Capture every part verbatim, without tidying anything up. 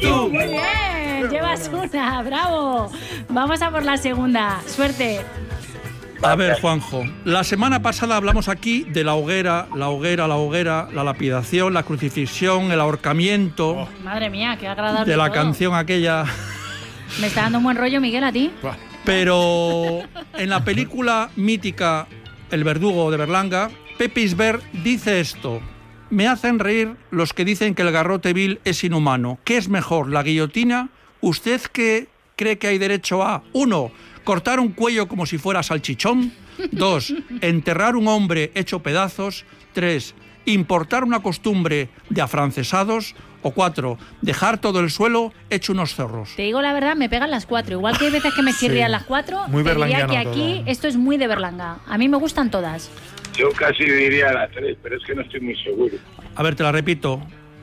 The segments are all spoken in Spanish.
tú. Muy bien, llevas una, bravo. Vamos a por la segunda. Suerte. A ver, Juanjo, la semana pasada hablamos aquí de la hoguera, la hoguera, la hoguera, la lapidación, la crucifixión, el ahorcamiento. Oh, madre mía, qué agradable. De la todo. canción aquella. Me está dando un buen rollo, Miguel, a ti. Pero en la película mítica El verdugo de Berlanga, Pepe Isbert dice esto: me hacen reír los que dicen que el garrote vil es inhumano. ¿Qué es mejor, la guillotina? ¿Usted qué cree que hay derecho a? Uno, cortar un cuello como si fuera salchichón. Dos, enterrar un hombre hecho pedazos. Tres, importar una costumbre de afrancesados. O cuatro, dejar todo el suelo hecho unos zorros. Te digo la verdad, me pegan las cuatro. Igual que hay veces que me chirrían sí. las cuatro, muy te diría que todo. aquí esto es muy de Berlanga. A mí me gustan todas. Yo casi diría las tres, pero es que no estoy muy seguro. A ver, te la repito.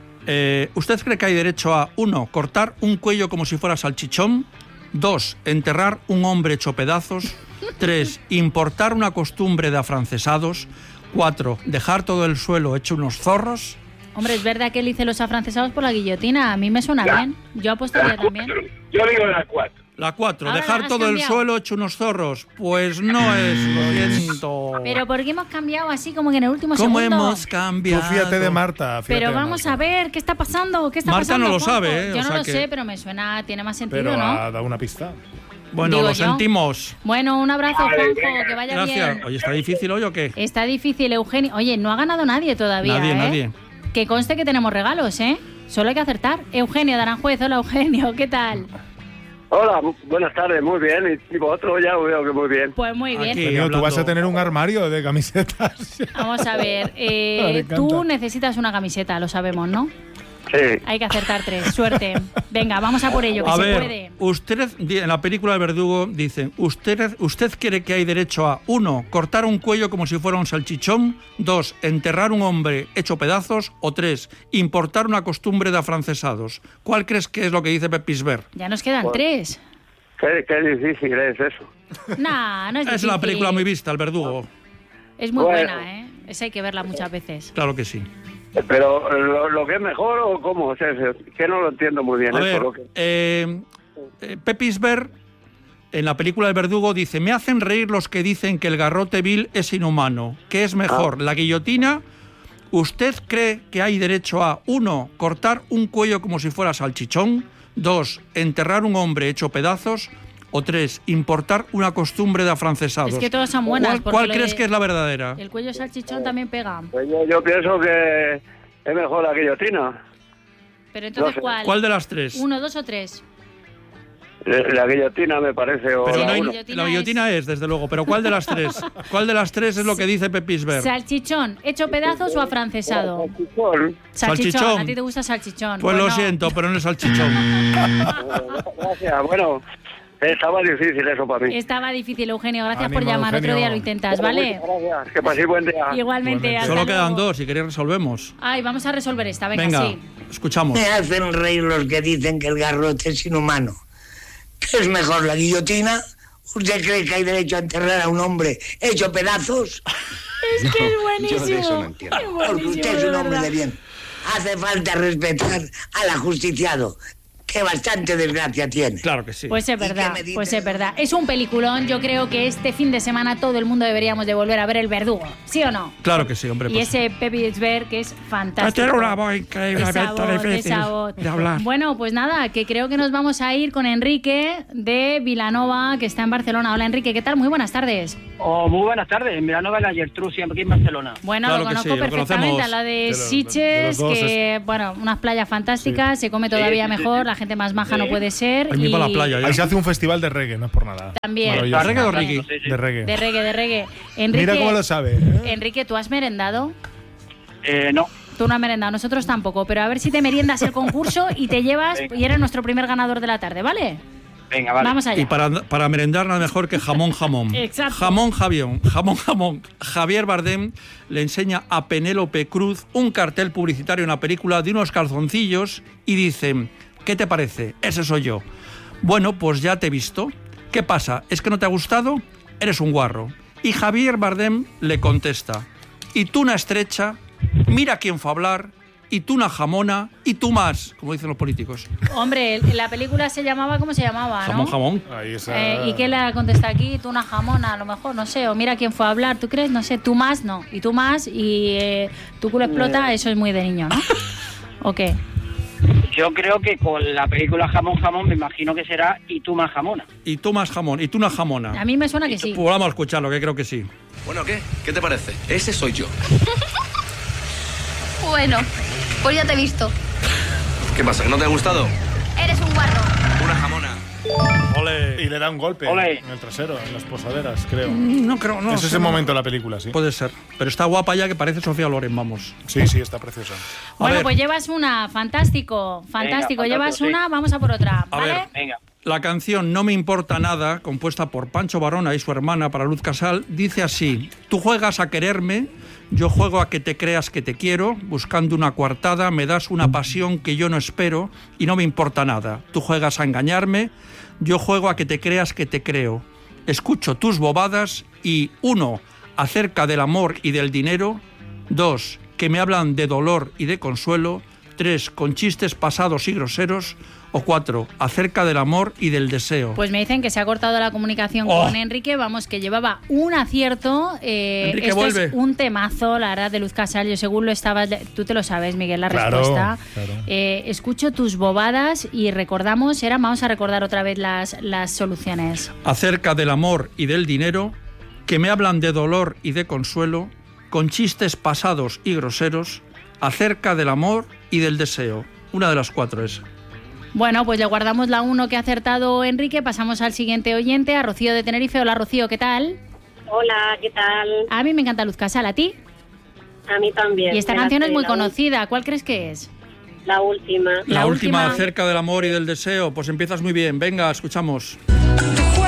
Eh, ¿Usted cree que hay derecho a, uno, cortar un cuello como si fuera salchichón? Dos, enterrar un hombre hecho pedazos. Tres, importar una costumbre de afrancesados. Cuatro, dejar todo el suelo hecho unos zorros. Hombre, es verdad que él dice los afrancesados por la guillotina. A mí me suena la, bien. Yo apostaría también. Yo digo la cuatro. La cuatro, Ahora dejar todo cambiado. el suelo hecho unos zorros. Pues no es, lo siento. Pero ¿por qué hemos cambiado así como que en el último ¿Cómo segundo? hemos cambiado? Tú fíjate de Marta. Fíjate Pero de vamos Marta. a ver, ¿qué está pasando? ¿Qué está Marta pasando, no lo Juanjo? sabe, ¿eh? Yo O no sea lo que- sé, pero me suena, tiene más sentido, Pero ¿no? ha dado una pista. Bueno, Digo lo yo. sentimos. Bueno, un abrazo, Vale, Juanjo, venga. que vaya Gracias. bien. Oye, ¿está difícil hoy o qué? Está difícil, Eugenio. Oye, no ha ganado nadie todavía, Nadie, ¿eh? nadie. Que conste que tenemos regalos, ¿eh? Solo hay que acertar. Eugenio de Aranjuez, hola Eugenio, ¿qué tal? Hola, buenas tardes, muy bien. Y vosotros ya veo que muy bien. Pues muy bien. Aquí. Eugenio, tú hablando- vas a tener un armario de camisetas. Vamos a ver, eh, Me encanta. tú necesitas una camiseta, lo sabemos, ¿no? Sí. Hay que acertar tres, suerte. Venga, vamos a por ello, que A se ver, puede. usted, en la película del verdugo dicen, usted, usted cree que hay derecho a, uno, cortar un cuello como si fuera un salchichón. Dos, enterrar un hombre hecho pedazos. O tres, importar una costumbre de afrancesados. ¿Cuál crees que es lo que dice Pepe Isbert? Ya nos quedan tres. Qué, qué difícil es eso. Nah, no es Es difícil. una película muy vista, el verdugo. Es muy Bueno. buena, ¿eh? Esa hay que verla muchas veces. Claro que sí. Pero lo, lo que es mejor o cómo, o sea, es que no lo entiendo muy bien. A eso, ver, lo que... eh, eh, Pepe Isbert, en la película del verdugo, dice, me hacen reír los que dicen que el garrote vil es inhumano. ¿Qué es mejor, la guillotina? ¿Usted cree que hay derecho a, uno, cortar un cuello como si fuera salchichón? Dos, enterrar un hombre hecho pedazos. O tres, importar una costumbre de afrancesados. Es que todas son buenas, ¿Cuál, porque cuál lo crees de- que es la verdadera? El cuello salchichón también pega. Pues yo, yo pienso que es mejor la guillotina. Pero entonces, No sé. ¿cuál? ¿Cuál de las tres? ¿Uno, dos o tres? La guillotina me parece. O Pero Sí, no la hay- guillotina la guillotina es... desde luego. Pero ¿cuál de las tres? ¿Cuál de las tres es lo que dice Pepe Isbert? ¿Salchichón hecho pedazos o afrancesado? Salchichón. Salchichón. Salchichón. A ti te gusta salchichón. Pues lo Bueno, siento, pero no es salchichón. Gracias. Bueno, estaba difícil eso para mí. Estaba difícil, Eugenio. Gracias Ánimo, por llamar. Eugenio. Otro día lo intentas, ¿vale? Gracias. Que paséis buen día. Igualmente. Igualmente. hasta Solo quedan luego. dos, si queréis resolvemos. Ay, vamos a resolver esta. Venga, Venga, sí. escuchamos. Me hacen reír los que dicen que el garrote es inhumano. ¿Qué es mejor, la guillotina? ¿Usted cree que hay derecho a enterrar a un hombre hecho pedazos? Es que es buenísimo. Yo de eso no entiendo. Es Porque buenísimo, usted es un de hombre verdad. de bien. Hace falta respetar al ajusticiado, que bastante desgracia tiene. Claro que sí. Pues es ¿Y qué verdad, me dices? pues es verdad. Es un peliculón. Yo creo que este fin de semana todo el mundo deberíamos de volver a ver El Verdugo. ¿Sí o no? Claro que sí, hombre. Y pues. ese Pepe Isbert que es fantástico. Tiene una voz increíble, Esa Alberto, voz, difícil esa voz. de hablar. Bueno, pues nada, que creo que nos vamos a ir con Enrique de Vilanova, que está en Barcelona. Hola Enrique, ¿qué tal? Muy buenas tardes. Oh, muy buenas tardes, en Vilanova de la Gertrudis, siempre aquí en Barcelona. Bueno, Claro lo que conozco sí, lo perfectamente, conocemos. a la de, De los- de Sitges, los dos que, bueno, unas playas fantásticas, se come todavía Sí, sí, sí, mejor, sí. la gente más maja Sí. no puede ser. Ay, mira y para la playa, ya. Ahí se hace un festival de reggae, no es por nada. También. Maravilloso. ¿La reggae o También. Ricky? Sí, sí. De reggae. De reggae, de reggae. Enrique, Mira cómo lo sabe. ¿eh? Enrique, ¿tú has merendado? Eh, no, Tú no has merendado, nosotros tampoco, pero a ver si te meriendas el concurso y te llevas Venga. y eres nuestro primer ganador de la tarde, ¿vale? venga, vale. Vamos allá. Y para, para merendar nada mejor que jamón jamón. Exacto. Jamón javión, jamón jamón. Javier Bardem le enseña a Penélope Cruz un cartel publicitario en la película de unos calzoncillos y dice, ¿qué te parece? Ese soy yo. Bueno, pues ya te he visto. ¿Qué pasa? ¿Es que no te ha gustado? Eres un guarro. Y Javier Bardem le contesta, y tú una estrecha, mira quién fue a hablar, y tú una jamona, y tú más, como dicen los políticos. Hombre, la película se llamaba, ¿cómo se llamaba? ¿no? Jamón, jamón. Ahí está. Eh, ¿Y qué le contesta aquí? Tú una jamona, a lo mejor, no sé, o mira quién fue a hablar, ¿tú crees? No sé, tú más, no. Y tú más, y eh, tu culo explota, eso es muy de niño, ¿no? ¿O qué? Yo creo que con la película Jamón Jamón me imagino que será Y tú más jamona. Y tú más jamón, y tú una jamona. A mí me suena que sí. Pues vamos a escucharlo, que creo que sí. Bueno, ¿qué? ¿Qué te parece? Ese soy yo. Bueno, pues ya te he visto. ¿Qué pasa? ¿Que no te ha gustado? Eres un guarro. Una jamona. Ole. Y le da un golpe Ole. en el trasero, en las posaderas, creo. No creo, no. es ese no. momento de la película, sí. Puede ser. Pero está guapa ya, que parece Sofía Loren, vamos. Sí, sí, está preciosa. A Bueno, ver. pues llevas una, fantástico, fantástico. Venga, Llevas fantástico, sí. una, vamos a por otra, A ¿vale? ver. Venga. La canción No me importa nada, compuesta por Pancho Barona y su hermana para Luz Casal, dice así: tú juegas a quererme, yo juego a que te creas que te quiero, buscando una coartada, me das una pasión que yo no espero y no me importa nada. Tú juegas a engañarme, yo juego a que te creas que te creo. Escucho tus bobadas y, uno, acerca del amor y del dinero, dos, que me hablan de dolor y de consuelo, tres, con chistes pasados y groseros, o cuatro, acerca del amor y del deseo. Pues me dicen que se ha cortado la comunicación Oh. con Enrique, vamos, que llevaba un acierto. Eh, Enrique, esto vuelve. es un temazo, la verdad, de Luz Casal. Yo según lo estabas... Tú te lo sabes, Miguel, la Claro, respuesta. claro. Eh, escucho tus bobadas y recordamos, eran, vamos a recordar otra vez las, las soluciones. Acerca del amor y del dinero, que me hablan de dolor y de consuelo, con chistes pasados y groseros, acerca del amor y del deseo. Una de las cuatro es. Bueno, pues le guardamos la uno que ha acertado Enrique, pasamos al siguiente oyente, a Rocío de Tenerife. Hola, Rocío, ¿qué tal? Hola, ¿qué tal? A mí me encanta Luz Casal, ¿a ti? A mí también. Y esta Me la canción sé, es muy la conocida, ¿cuál crees que es? ul- La última. La, La última última. acerca del amor y del deseo. Pues empiezas muy bien. Venga, escuchamos. Tú